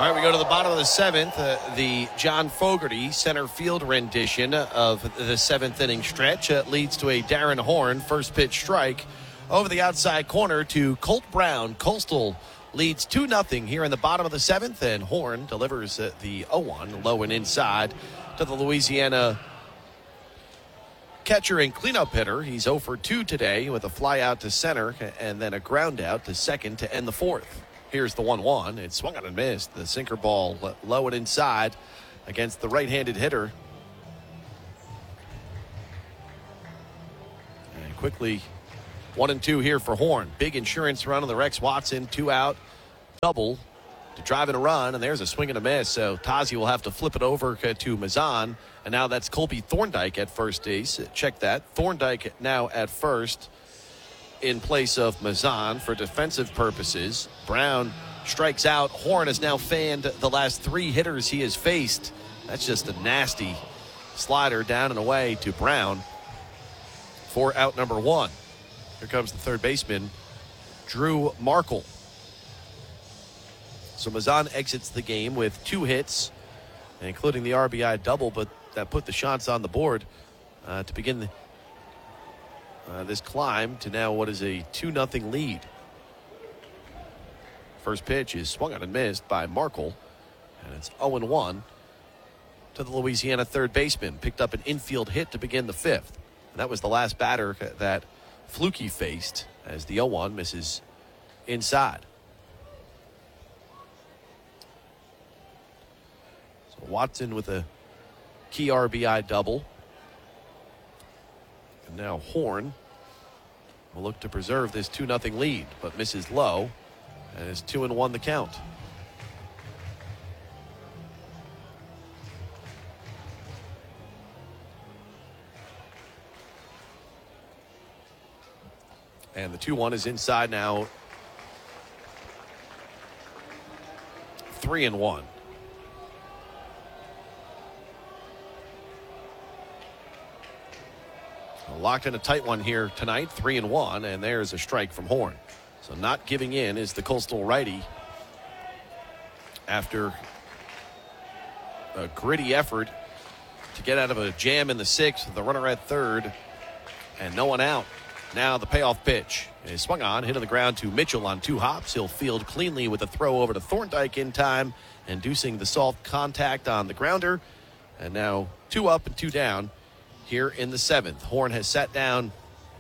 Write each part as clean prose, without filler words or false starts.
All right, we go to the bottom of the seventh. The John Fogerty center field rendition of the seventh inning stretch leads to a Darren Horn first pitch strike over the outside corner to Colt Brown. Coastal leads 2-0 here in the bottom of the seventh, and Horn delivers the 0-1 low and inside to the Louisiana catcher and cleanup hitter. He's 0 for 2 today with a fly out to center and then a ground out to second to end the fourth. Here's the 1-1. It swung on and missed. The sinker ball low and inside against the right-handed hitter. And quickly 1-2 here for Horn. Big insurance run on the Rex Watson. 2 out double to drive in a run. And there's a swing and a miss. So Tazi will have to flip it over to Mazan. And now that's Colby Thorndike at first base. Check that. Thorndike now at first in place of Mazan for defensive purposes. Brown strikes out. Horn has now fanned the last 3 hitters he has faced. That's just a nasty slider down and away to Brown for out number 1. Here comes the third baseman, Drew Markle. So Mazan exits the game with 2 hits, including the RBI double, but that put the shots on the board to begin this climb to now what is a 2-0 lead. First pitch is swung on and missed by Markle, and it's 0-1 to the Louisiana third baseman. Picked up an infield hit to begin the fifth. And that was the last batter that Flukie faced as the 0-1 misses inside. So Watson with a key RBI double. And now Horn will look to preserve this 2-0 lead, but misses low, and it's 2-1 the count. And the 2-1 is inside now. 3-1. Locked in a tight one here tonight, 3-1, and there's a strike from Horn. So not giving in is the Coastal righty after a gritty effort to get out of a jam in the sixth with the runner at third and no one out. Now the payoff pitch is swung on, hit on the ground to Mitchell on 2 hops. He'll field cleanly with a throw over to Thorndike in time, inducing the soft contact on the grounder. And now 2 up and 2 down here in the seventh. Horn has sat down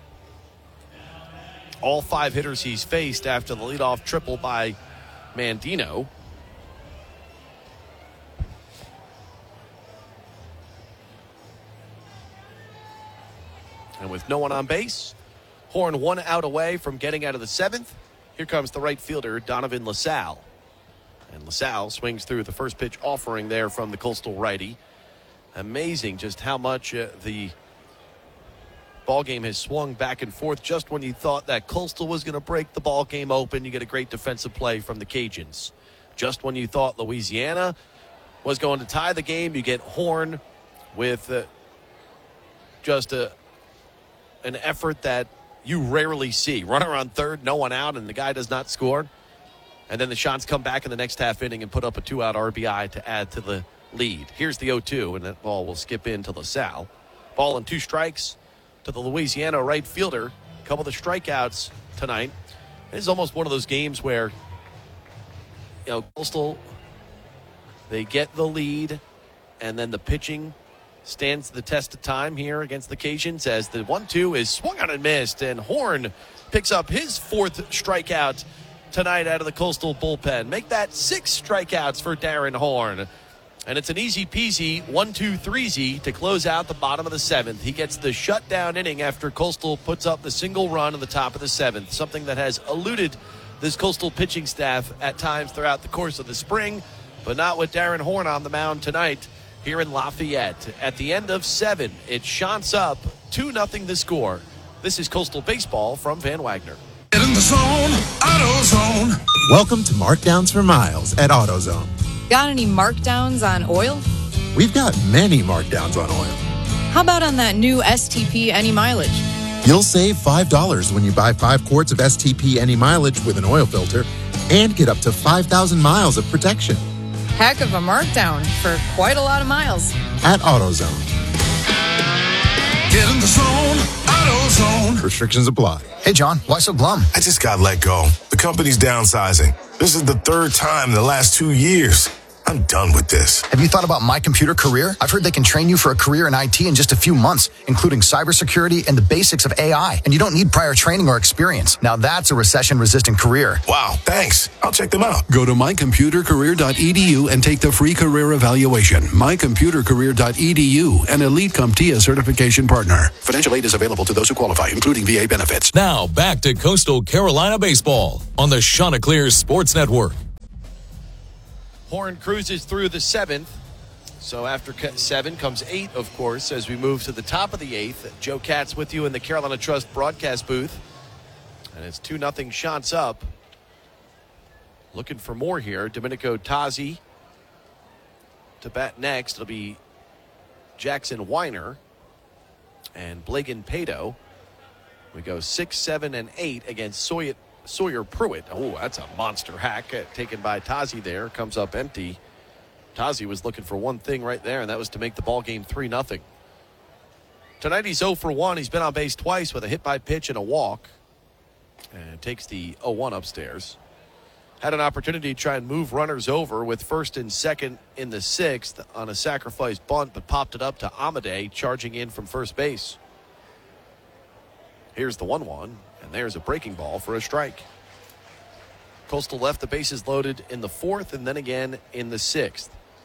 all 5 hitters he's faced after the leadoff triple by Mandino. And with no one on base, Horn 1 out away from getting out of the seventh. Here comes the right fielder, Donovan LaSalle. And LaSalle swings through the first pitch offering there from the Coastal righty. Amazing just how much the ball game has swung back and forth. Just when you thought that Coastal was going to break the ball game open, you get a great defensive play from the Cajuns. Just when you thought Louisiana was going to tie the game, you get Horn with just an effort that you rarely see. Runner on third, no one out, and the guy does not score. And then the shots come back in the next half inning and put up a 2-out RBI to add to the lead. Here's the 0-2, and that ball will skip into LaSalle. Ball and 2 strikes to the Louisiana right fielder. A couple of the strikeouts tonight. It's almost one of those games where, Coastal, they get the lead, and then the pitching stands the test of time here against the Cajuns as the 1-2 is swung on and missed, and Horn picks up his 4th strikeout tonight out of the Coastal bullpen. Make that 6 strikeouts for Darren Horn. And it's an easy-peasy 1-2-3-Z to close out the bottom of the seventh. He gets the shutdown inning after Coastal puts up the single run in the top of the seventh, something that has eluded this Coastal pitching staff at times throughout the course of the spring, but not with Darren Horn on the mound tonight here in Lafayette. At the end of 7, it shants up 2-0 the score. This is Coastal Baseball from Van Wagner. Get in the zone, AutoZone. Welcome to Markdowns for Miles at AutoZone. Got any markdowns on oil? We've got many markdowns on oil. How about on that new STP Any Mileage? You'll save $5 when you buy 5 quarts of STP Any Mileage with an oil filter and get up to 5,000 miles of protection. heck of a markdown for quite a lot of miles. At AutoZone. Get in the zone, AutoZone. Restrictions apply. Hey, John, why so glum? I just got let go. The company's downsizing. This is the third time in the last 2 years. I'm done with this. Have you thought about My Computer Career? I've heard they can train you for a career in IT in just a few months, including cybersecurity and the basics of AI. And you don't need prior training or experience. Now that's a recession-resistant career. Wow, thanks. I'll check them out. Go to mycomputercareer.edu and take the free career evaluation. Mycomputercareer.edu, an Elite CompTIA certification partner. Financial aid is available to those who qualify, including VA benefits. Now back to Coastal Carolina baseball on the Chanticleer Sports Network. Horn cruises through the 7th. So after 7 comes 8, of course, as we move to the top of the 8th. Joe Katz with you in the Carolina Trust broadcast booth. And it's 2-0 shots up. Looking for more here. Domenico Tazi to bat next. It'll be Jackson Weiner and Blagan Pato. We go 6, 7, and 8 against Sawyer Pruitt. Oh, that's a monster hack taken by Tazi there. Comes up empty. Tazi was looking for one thing right there, and that was to make the ball game 3-0. Tonight he's 0 for 1. He's been on base twice with a hit by pitch and a walk. And takes the 0-1 upstairs. Had an opportunity to try and move runners over with first and second in the 6th on a sacrifice bunt, but popped it up to Amade charging in from first base. Here's the 1-1. And there's a breaking ball for a strike. Coastal left the bases loaded in the 4th and then again in the 6th.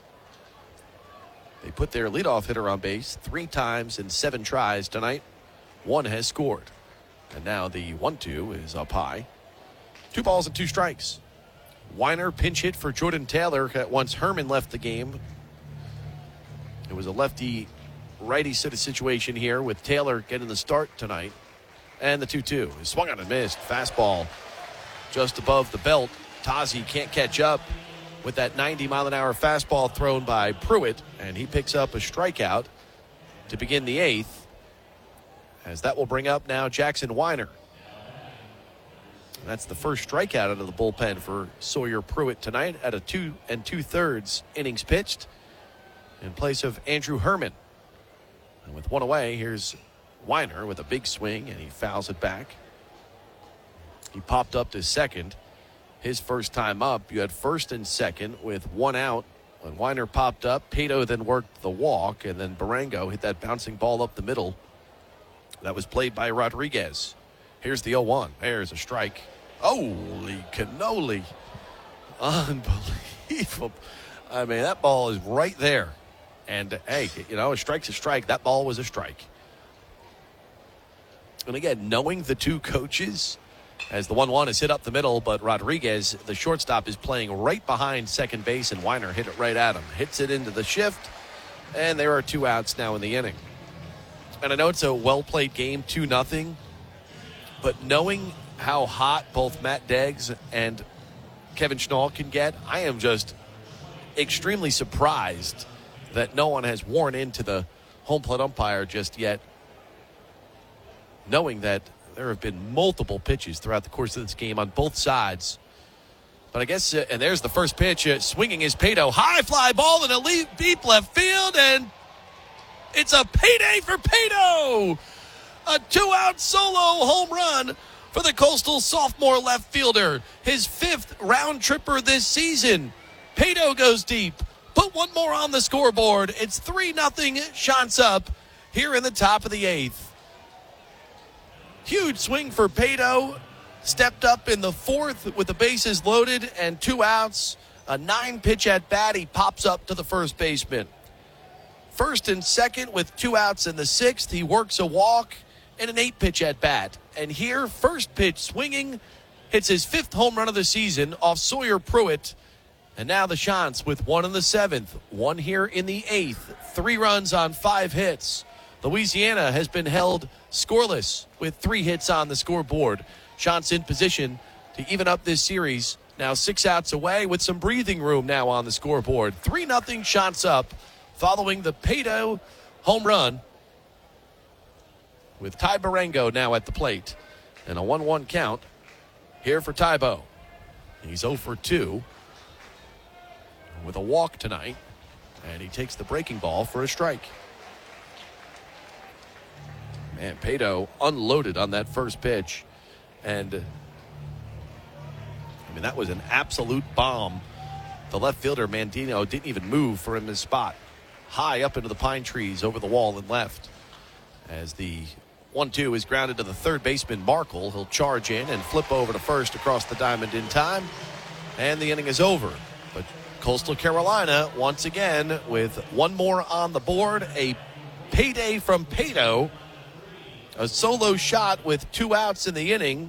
They put their leadoff hitter on base 3 times in 7 tries tonight. 1 has scored. And now the 1-2 is up high. 2 balls and 2 strikes. Weiner pinch hit for Jordan Taylor once Herman left the game. It was a lefty-righty sort of situation here with Taylor getting the start tonight. And the 2-2 is swung on and missed. Fastball just above the belt. Tazi can't catch up with that 90-mile-an-hour fastball thrown by Pruitt, and he picks up a strikeout to begin the 8th, as that will bring up now Jackson Weiner. And that's the first strikeout out of the bullpen for Sawyer Pruitt tonight at a 2 2/3 innings pitched in place of Andrew Herman. And with 1 away, here's Weiner with a big swing, and he fouls it back. He popped up to second. His first time up, you had first and second with 1 out. When Weiner popped up, Pato then worked the walk, and then Barango hit that bouncing ball up the middle. That was played by Rodriguez. Here's the 0-1. There's a strike. Holy cannoli. Unbelievable. I mean, that ball is right there. And, hey, a strike's a strike. That ball was a strike. And again, knowing the 2 coaches, as the 1-1 is hit up the middle, but Rodriguez, the shortstop, is playing right behind second base, and Weiner hit it right at him. Hits it into the shift, and there are 2 outs now in the inning. And I know it's a well-played game, 2-0, but knowing how hot both Matt Deggs and Kevin Schnall can get, I am just extremely surprised that no one has worn into the home plate umpire just yet, knowing that there have been multiple pitches throughout the course of this game on both sides. But I guess, and there's the first pitch, swinging is Pato. High fly ball in a deep left field, and it's a payday for Pato. A 2-out solo home run for the Coastal sophomore left fielder. His 5th round tripper this season. Pato goes deep. Put 1 more on the scoreboard. It's 3-0 shots up here in the top of the 8th. Huge swing for Pato. Stepped up in the 4th with the bases loaded and 2 outs. A 9-pitch at bat. He pops up to the first baseman. First and second with 2 outs in the 6th. He works a walk and an 8-pitch at bat. And here, first pitch swinging, hits his 5th home run of the season off Sawyer Pruitt. And now the Chants with 1 in the 7th, 1 here in the 8th. 3 runs on 5 hits. Louisiana has been held scoreless with 3 hits on the scoreboard. Chants in position to even up this series. Now 6 outs away with some breathing room now on the scoreboard. 3-0 Chants up following the Pato home run, with Ty Barango now at the plate. And a 1-1 count here for Tybo. He's 0 for 2. with a walk tonight, and he takes the breaking ball for a strike. Man, Pato unloaded on that first pitch, and I mean, that was an absolute bomb. The left fielder, Mandino, didn't even move for him in his spot. High up into the pine trees over the wall and left. As the 1-2 is grounded to the third baseman, Markle. He'll charge in and flip over to first across the diamond in time. And the inning is over. But Coastal Carolina, once again, with one more on the board. A payday from Pato. A solo shot with 2 outs in the inning.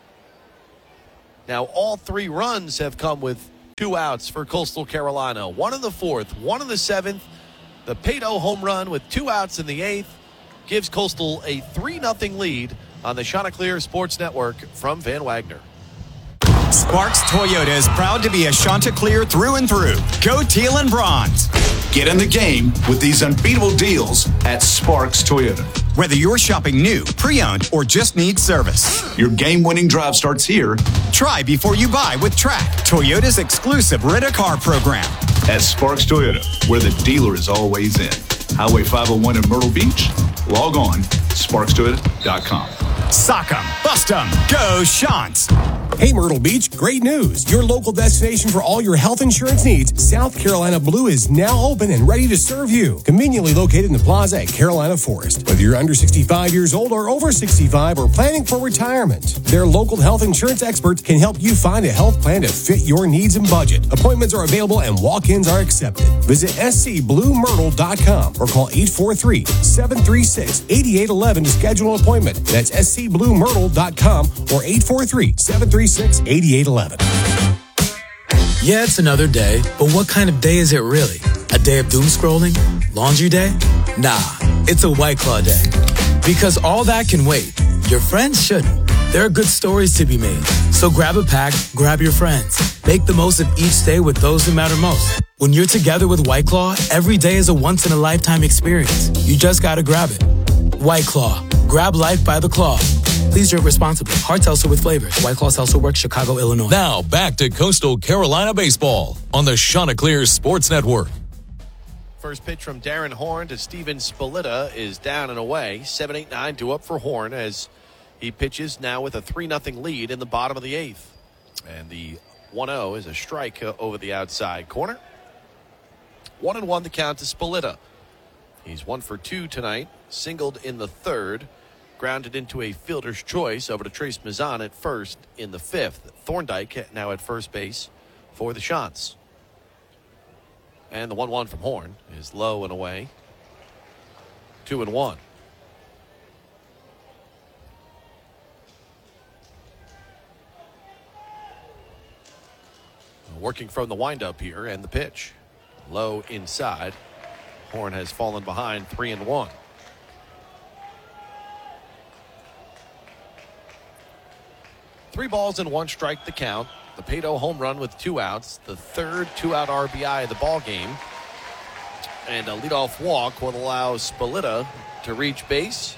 Now all 3 runs have come with 2 outs for Coastal Carolina. 1 in the 4th, 1 in the 7th. The Pato home run with 2 outs in the 8th gives Coastal a 3-0 lead on the Chanticleer Sports Network from Van Wagner. Sparks Toyota is proud to be a Chanticleer through and through. Go teal and bronze. Get in the game with these unbeatable deals at Sparks Toyota. Whether you're shopping new, pre-owned, or just need service. Your game-winning drive starts here. Try before you buy with Track, Toyota's exclusive rent-a-car program. At Sparks Toyota, where the dealer is always in. Highway 501 in Myrtle Beach. Log on, sparkstoyota.com. Sock 'em, bust 'em, go Shants. Hey Myrtle Beach, great news. Your local destination for all your health insurance needs, South Carolina Blue is now open and ready to serve you. Conveniently located in the plaza at Carolina Forest. Whether you're under 65 years old or over 65 or planning for retirement, their local health insurance experts can help you find a health plan to fit your needs and budget. Appointments are available and walk-ins are accepted. Visit scbluemyrtle.com or call 843-736-8811 to schedule an appointment. That's scbluemyrtle.com or 843-736-8811. Yeah, it's another day, but what kind of day is it really? A day of doom scrolling? Laundry day? Nah, it's a White Claw day. Because all that can wait. Your friends shouldn't. There are good stories to be made. So grab a pack, grab your friends. Make the most of each day with those who matter most. When you're together with White Claw, every day is a once-in-a-lifetime experience. You just gotta grab it. White Claw. Grab life by the claw. Please drink responsibly. Hard seltzer with flavors. White Claw Seltzer Works, Chicago, Illinois. Now back to Coastal Carolina baseball on the Chanticleer Sports Network. First pitch from Darren Horn to Steven Spalita is down and away. 7-8-9 due up for Horn as he pitches now with a 3-0 lead in the bottom of the 8th. And the 1-0 is a strike over the outside corner. 1-1 the count to Spalita. He's 1 for 2 tonight. Singled in the 3rd. Grounded into a fielder's choice over to Trace Mazan at first in the 5th. Thorndike now at first base for the Shants. And the 1-1 from Horn is low and away. 2-1. Working from the windup here and the pitch. Low inside. Horn has fallen behind 3-1. 3 balls and 1 strike the count. The Pato home run with 2 outs. The third 2-out RBI of the ball game. And a leadoff walk will allow Spalita to reach base.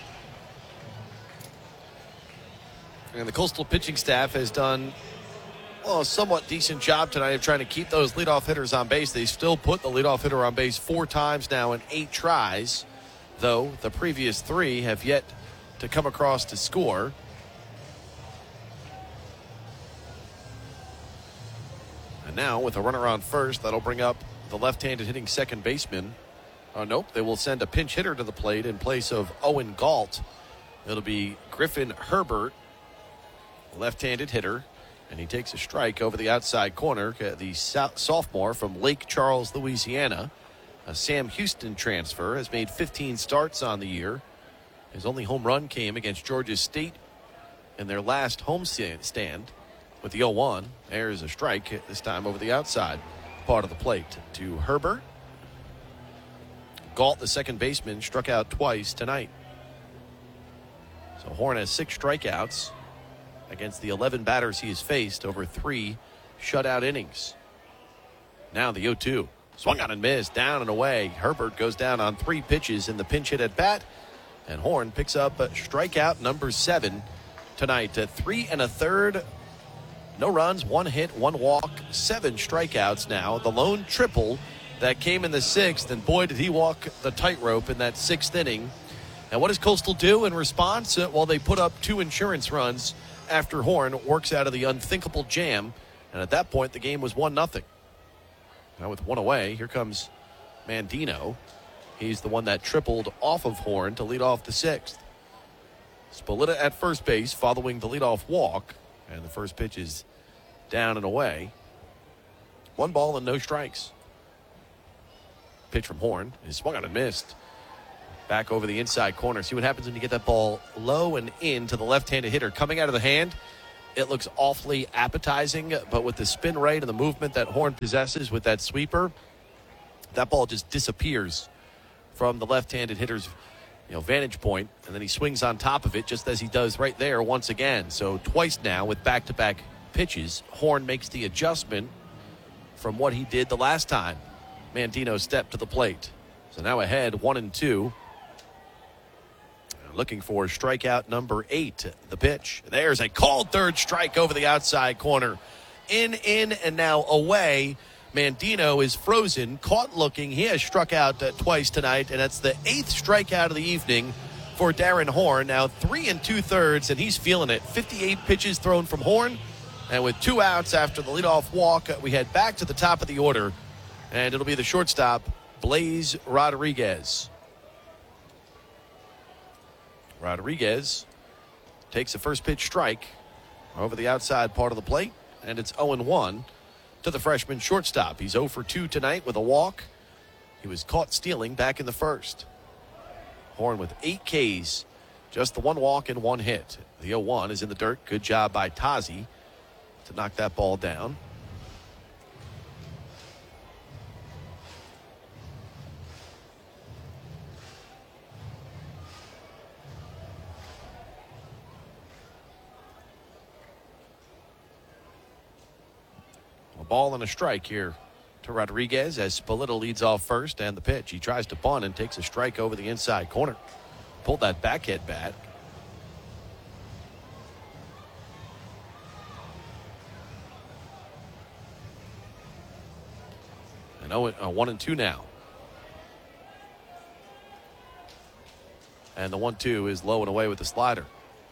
And the Coastal pitching staff has done a somewhat decent job tonight of trying to keep those leadoff hitters on base. They still put the leadoff hitter on base 4 times now in 8 tries, though the previous 3 have yet to come across to score. And now with a runner on first, that'll bring up the left-handed hitting second baseman. Oh, nope, they will send a pinch hitter to the plate in place of Owen Galt. It'll be Griffin Herbert, left-handed hitter, and he takes a strike over the outside corner. The sophomore from Lake Charles, Louisiana, a Sam Houston transfer, has made 15 starts on the year. His only home run came against Georgia State in their last home stand with the 0-1. There's a strike, this time over the outside part of the plate to Herbert. Galt, the second baseman, struck out twice tonight. So Horn has 6 strikeouts against the 11 batters he has faced over 3 shutout innings. Now the 0-2. Swung on and missed, down and away. Herbert goes down on 3 pitches in the pinch hit at bat. And Horn picks up strikeout number 7 tonight. 3 1/3 No runs, 1 hit, 1 walk, 7 strikeouts now. The lone triple that came in the 6th, and boy, did he walk the tightrope in that 6th inning. And what does Coastal do in response? Well, they put up 2 insurance runs after Horn works out of the unthinkable jam. And at that point, the game was 1-0. Now with 1 away, here comes Mandino. He's the one that tripled off of Horn to lead off the 6th. Spolita at first base following the leadoff walk. And the first pitch is down and away. 1 ball and no strikes. Pitch from Horn is swung on and missed. Back over the inside corner. See what happens when you get that ball low and in to the left-handed hitter. Coming out of the hand, it looks awfully appetizing, but with the spin rate and the movement that Horn possesses with that sweeper, that ball just disappears from the left-handed hitter's vantage point, and then he swings on top of it just as he does right there once again. So twice now with back-to-back pitches, Horn makes the adjustment from what he did the last time Mandino stepped to the plate. So now ahead 1-2. Looking for strikeout number 8, the pitch. There's a called third strike over the outside corner. In, and now away. Mandino is frozen, caught looking. He has struck out twice tonight, and that's the 8th strikeout of the evening for Darren Horn. Now 3 2/3, and he's feeling it. 58 pitches thrown from Horn, and with 2 outs after the leadoff walk, we head back to the top of the order, and it'll be the shortstop, Blaze Rodriguez. Rodriguez takes a first pitch strike over the outside part of the plate, and it's 0-1 to the freshman shortstop. He's 0 for 2 tonight with a walk. He was caught stealing back in the first. Horn with 8 Ks, just the 1 walk and 1 hit. The 0-1 is in the dirt. Good job by Tazi to knock that ball down. A ball and a strike here to Rodriguez as Spolita leads off first, and the pitch. He tries to bunt and takes a strike over the inside corner. Pulled that backhead bat. And 1-2 now. And the 1-2 is low and away with the slider.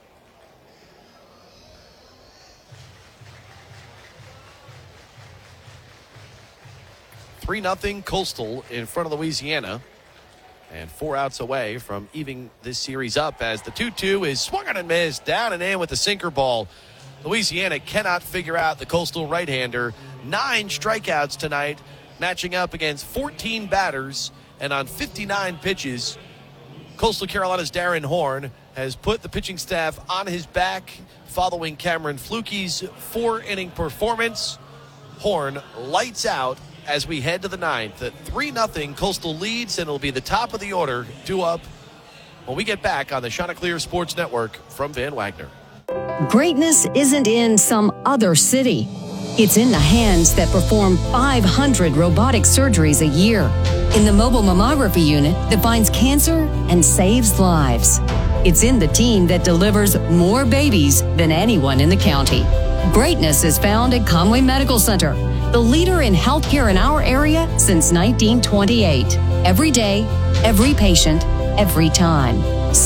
3-0 Coastal in front of Louisiana, and 4 outs away from evening this series up as the 2-2 is swung on and missed, down and in with the sinker ball. Louisiana cannot figure out the Coastal right-hander. 9 strikeouts tonight, matching up against 14 batters, and on 59 pitches, Coastal Carolina's Darren Horn has put the pitching staff on his back following Cameron Fluke's 4-inning performance. Horn lights out as we head to the 9th. 3-0 Coastal leads, and it'll be the top of the order due up when we get back on the Chanticleer Sports Network from Van Wagner. Greatness isn't in some other city. It's in the hands that perform 500 robotic surgeries a year. In the mobile mammography unit that finds cancer and saves lives. It's in the team that delivers more babies than anyone in the county. Greatness is found at Conway Medical Center, the leader in healthcare in our area since 1928. Every day, every patient, every time.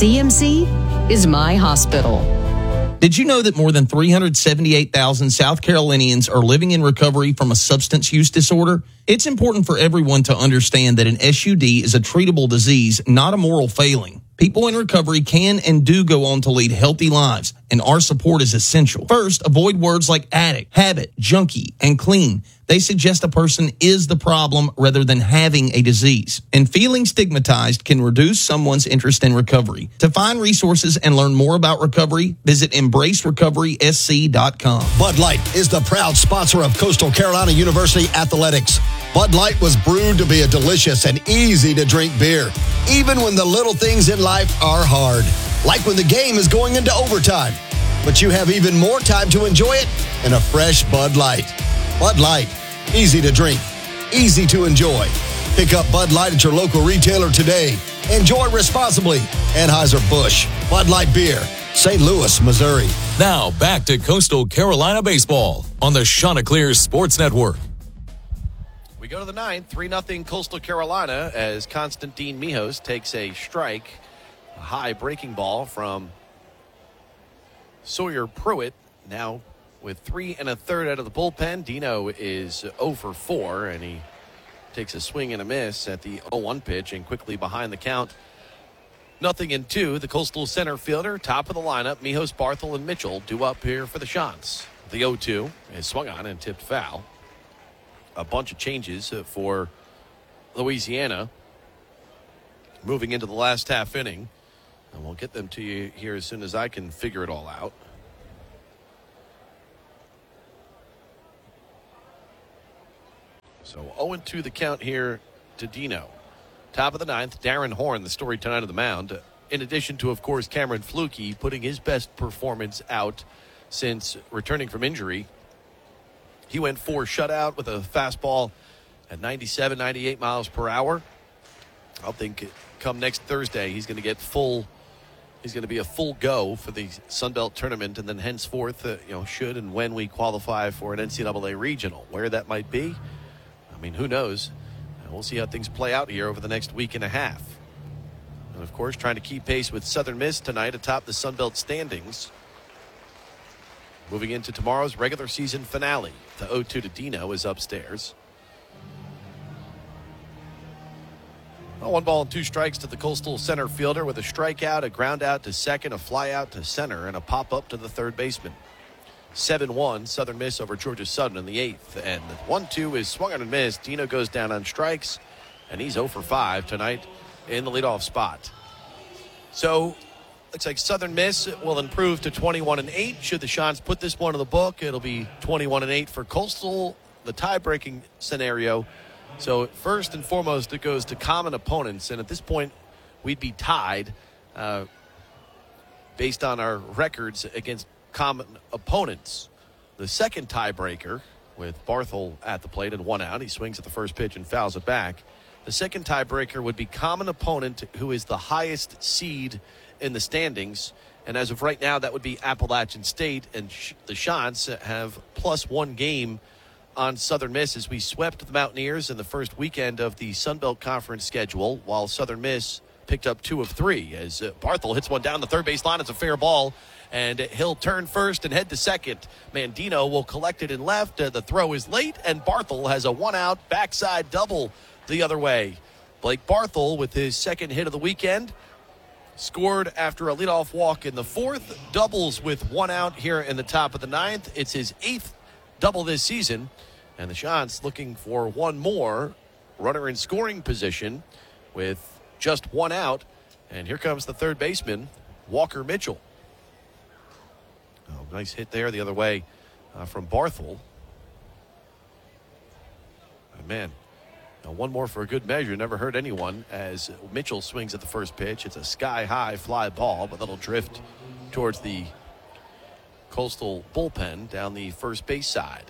CMC is my hospital. Did you know that more than 378,000 South Carolinians are living in recovery from a substance use disorder? It's important for everyone to understand that an SUD is a treatable disease, not a moral failing. People in recovery can and do go on to lead healthy lives, and our support is essential. First, avoid words like addict, habit, junkie, and clean. They suggest a person is the problem rather than having a disease. And feeling stigmatized can reduce someone's interest in recovery. To find resources and learn more about recovery, visit EmbraceRecoverySC.com. Bud Light is the proud sponsor of Coastal Carolina University Athletics. Bud Light was brewed to be a delicious and easy-to-drink beer, even when the little things in life are hard, like when the game is going into overtime. But you have even more time to enjoy it in a fresh Bud Light. Bud Light, easy to drink, easy to enjoy. Pick up Bud Light at your local retailer today. Enjoy responsibly. Anheuser-Busch, Bud Light Beer, St. Louis, Missouri. Now back to Coastal Carolina baseball on the Chanticleer Sports Network. We go to the ninth, 3-0 Coastal Carolina as Constantine Mijos takes a strike, a high breaking ball from Sawyer Pruitt. Now with 3 1/3 out of the bullpen, Dino is 0 for 4, and he takes a swing and a miss at the 0-1 pitch and quickly behind the count. 0-2. The Coastal center fielder, top of the lineup, Mijos, Barthel, and Mitchell due up here for the Chants. The 0-2 is swung on and tipped foul. A bunch of changes for Louisiana moving into the last half inning. And we'll get them to you here as soon as I can figure it all out. So 0-2 the count here to Dino. Top of the ninth, Darren Horn, the story tonight of the mound. In addition to, of course, Cameron Fluke putting his best performance out since returning from injury. He went 4 shutout with a fastball at 97, 98 miles per hour. I think come next Thursday, he's going to get full. He's going to be a full go for the Sun Belt tournament, and then henceforth, should and when we qualify for an NCAA regional, where that might be, I mean, who knows? We'll see how things play out here over the next week and a half. And of course, trying to keep pace with Southern Miss tonight atop the Sun Belt standings. Moving into tomorrow's regular season finale. The 0-2 to Dino is upstairs. 1 ball and 2 strikes to the Coastal center fielder with a strikeout, a ground out to second, a fly out to center, and a pop up to the third baseman. 7-1 Southern Miss over Georgia Southern in the 8th. And the 1-2 is swung on and missed. Dino goes down on strikes, and he's 0 for 5 tonight in the leadoff spot. So looks like Southern Miss will improve to 21-8. Should the Chants put this one in the book, it'll be 21-8 for Coastal, the tie-breaking scenario. So first and foremost, it goes to common opponents. And at this point, we'd be tied based on our records against common opponents. The second tiebreaker, with Barthel at the plate and 1 out, he swings at the first pitch and fouls it back. The second tiebreaker would be common opponent who is the highest seed in the standings, and as of right now, that would be Appalachian State, and the Chants have +1 game on Southern Miss as we swept the Mountaineers in the first weekend of the Sun Belt Conference schedule, while Southern Miss picked up 2 of 3 as Barthel hits one down the third base line. It's a fair ball, and he'll turn first and head to second. Mandino will collect it in left. The throw is late, and Barthel has a 1-out backside double the other way. Blake Barthel, with his second hit of the weekend, scored after a leadoff walk in the 4th, doubles with 1 out here in the top of the 9th. It's his 8th double this season, and the Chants looking for 1 more runner in scoring position with just 1 out. And here comes the third baseman, Walker Mitchell. Oh, nice hit there the other way from Barthel. Oh, man, now 1 more for a good measure. Never hurt anyone as Mitchell swings at the first pitch. It's a sky-high fly ball, but that'll drift towards the Coastal bullpen down the first base side.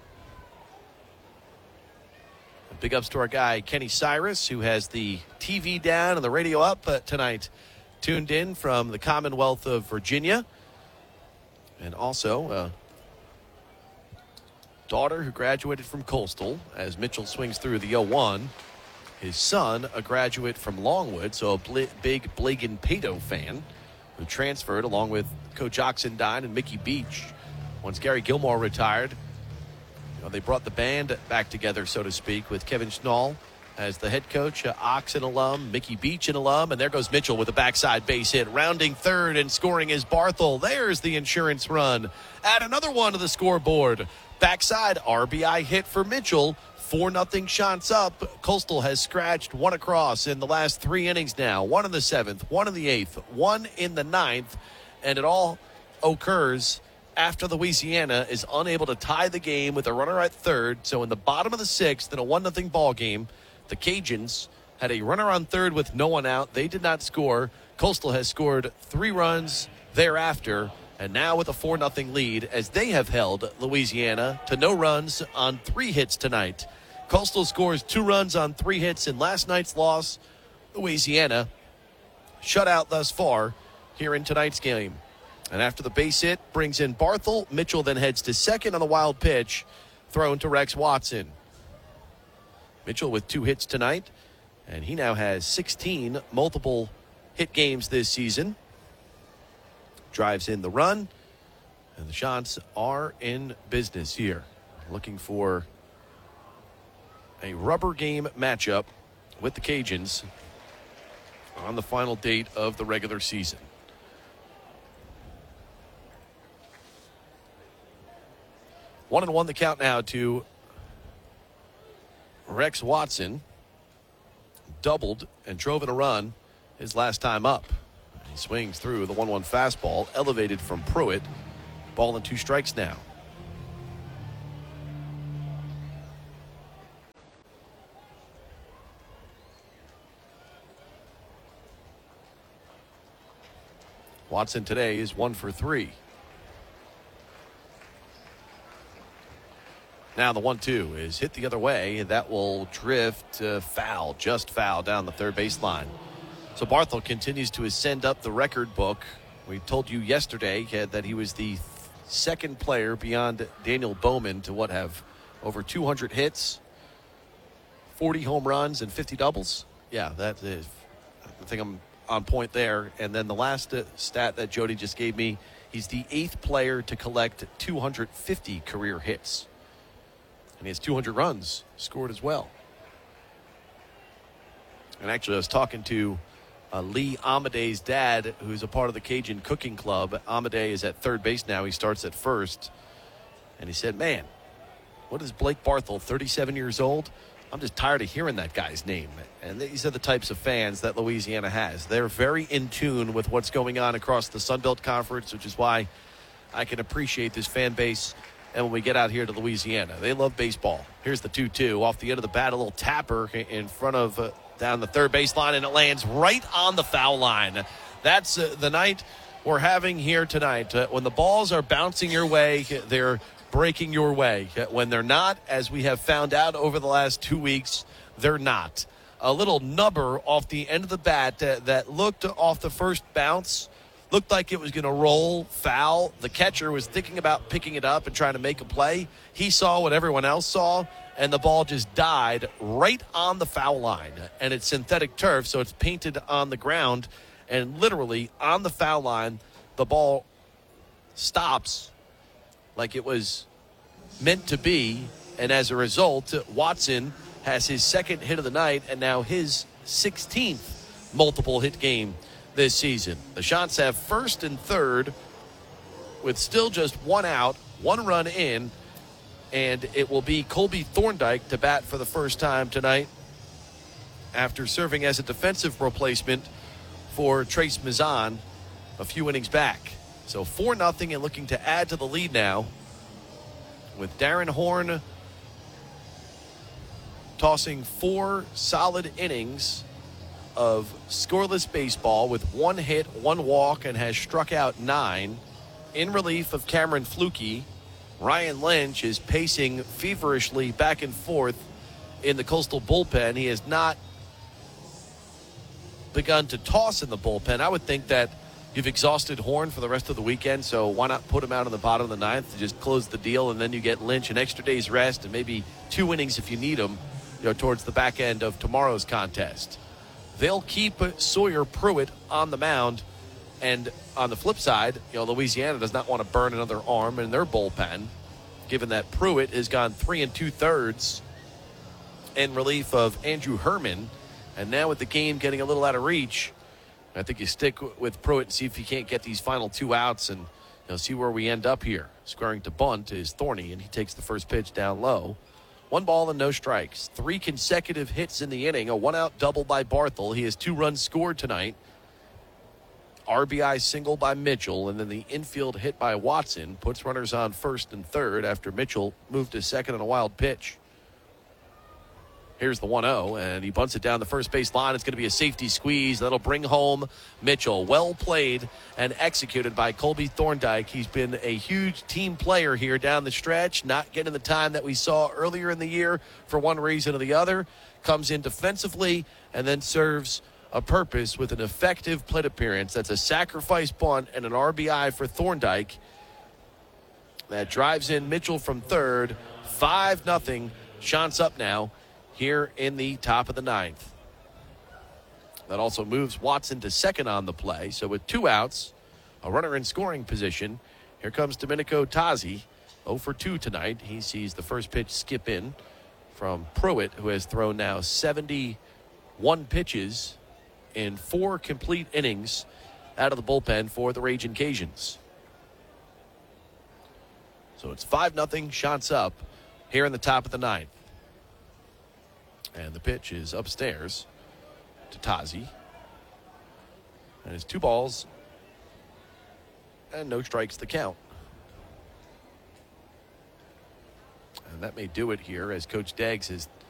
Big ups to our guy, Kenny Cyrus, who has the TV down and the radio up tonight, tuned in from the Commonwealth of Virginia. And also a daughter who graduated from Coastal as Mitchell swings through the 0-1. His son, a graduate from Longwood, so a big Blagan Pato fan, who transferred along with Coach Oxendine and Mickey Beach. Once Gary Gilmore retired, they brought the band back together, so to speak, with Kevin Schnall as the head coach, Ox an alum, Mickey Beach an alum, and there goes Mitchell with a backside base hit. Rounding third and scoring is Barthel. There's the insurance run. Add another one to the scoreboard. Backside RBI hit for Mitchell. 4-0 Chants up. Coastal has scratched 1 across in the last 3 innings now. 1 in the 7th, 1 in the 8th, 1 in the 9th, and it all occurs after Louisiana is unable to tie the game with a runner at third. So in the bottom of the 6th, in a 1-0 ball game, the Cajuns had a runner on third with no one out. They did not score. Coastal has scored 3 runs thereafter, and now with a 4-0 lead as they have held Louisiana to no runs on 3 hits tonight. Coastal scores 2 runs on 3 hits in last night's loss. Louisiana shut out thus far here in tonight's game. And after the base hit, brings in Barthel. Mitchell then heads to second on the wild pitch, thrown to Rex Watson. Mitchell with 2 hits tonight, and he now has 16 multiple hit games this season. Drives in the run, and the Shots are in business here. Looking for a rubber game matchup with the Cajuns on the final date of the regular season. One and one the count now to Rex Watson. Doubled and drove in a run his last time up. He swings through the 1-1 fastball, elevated from Pruitt. Ball and 2 strikes now. Watson today is 1 for 3. Now the 1-2 is hit the other way. That will drift foul, just foul down the third baseline. So Barthel continues to ascend up the record book. We told you yesterday that he was the second player beyond Daniel Bowman to have over 200 hits, 40 home runs, and 50 doubles. Yeah, that is, I think I'm on point there. And then the last stat that Jody just gave me, he's the 8th player to collect 250 career hits. And he has 200 runs scored as well. And actually, I was talking to Lee Amadei's dad, who's a part of the Cajun Cooking Club. Amadei is at third base now. He starts at first. And he said, man, what is Blake Barthel, 37 years old? I'm just tired of hearing that guy's name. And these are the types of fans that Louisiana has. They're very in tune with what's going on across the Sun Belt Conference, which is why I can appreciate this fan base. And when we get out here to Louisiana, they love baseball. Here's the 2-2 off the end of the bat, a little tapper in front of down the third baseline, and it lands right on the foul line. That's the night we're having here tonight. When the balls are bouncing your way, they're breaking your way. When they're not, as we have found out over the last 2 weeks, they're not. A little nubber off the end of the bat that looked off the first bounce. Looked like it was going to roll foul. The catcher was thinking about picking it up and trying to make a play. He saw what everyone else saw, and the ball just died right on the foul line. And it's synthetic turf, so it's painted on the ground. And literally on the foul line, the ball stops like it was meant to be. And as a result, Watson has his second hit of the night and now his 16th multiple hit game this season. The Shots have first and third with still just 1 out, 1 run in, and it will be Colby Thorndike to bat for the first time tonight after serving as a defensive replacement for Trace Mazan a few innings back. So 4-0 and looking to add to the lead now with Darren Horn tossing 4 solid innings of scoreless baseball with 1 hit, 1 walk, and has struck out 9. In relief of Cameron Flukie, Ryan Lynch is pacing feverishly back and forth in the Coastal bullpen. He has not begun to toss in the bullpen. I would think that you've exhausted Horn for the rest of the weekend, so why not put him out in the bottom of the 9th to just close the deal, and then you get Lynch an extra day's rest and maybe 2 innings if you need him, towards the back end of tomorrow's contest. They'll keep Sawyer Pruitt on the mound. And on the flip side, Louisiana does not want to burn another arm in their bullpen, given that Pruitt has gone 3 2/3 in relief of Andrew Herman. And now with the game getting a little out of reach, I think you stick with Pruitt and see if you can't get these final 2 outs and see where we end up here. Squaring to bunt is Thorny, and he takes the first pitch down low. 1 ball and no strikes. 3 consecutive hits in the inning. A 1-out double by Barthel. He has 2 runs scored tonight. RBI single by Mitchell, and then the infield hit by Watson puts runners on first and third after Mitchell moved to second on a wild pitch. Here's the 1-0, and he bunts it down the first base line. It's going to be a safety squeeze. That'll bring home Mitchell. Well played and executed by Colby Thorndike. He's been a huge team player here down the stretch, not getting the time that we saw earlier in the year for one reason or the other. Comes in defensively and then serves a purpose with an effective plate appearance. That's a sacrifice bunt and an RBI for Thorndike. That drives in Mitchell from third. 5-0. Shantz up now here in the top of the ninth. That also moves Watson to second on the play. So with 2 outs, a runner in scoring position, here comes Domenico Tazi. 0 for 2 tonight. He sees the first pitch skip in from Pruitt, who has thrown now 71 pitches in 4 complete innings out of the bullpen for the Ragin' Cajuns. So it's 5-0, Shantz up here in the top of the ninth. And the pitch is upstairs to Tazi. And it's 2 balls and no strikes to count. And that may do it here as Coach Deggs has